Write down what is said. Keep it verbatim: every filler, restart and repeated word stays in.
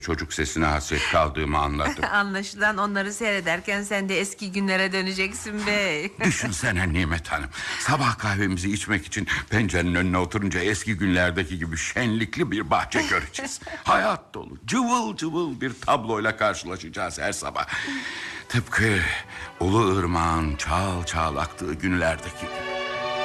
Çocuk sesine hasret kaldığımı anladım. Anlaşılan onları seyrederken sen de eski günlere döneceksin bey. Düşünsene Nimet Hanım, sabah kahvemizi içmek için pencerenin önüne oturunca eski günlerdeki gibi şenlikli bir bahçe göreceğiz. Hayat dolu, cıvıl cıvıl bir tabloyla karşılaşacağız her sabah. Tıpkı Ulu Irmak'ın çağıl çağıl aktığı günlerdeki gibi.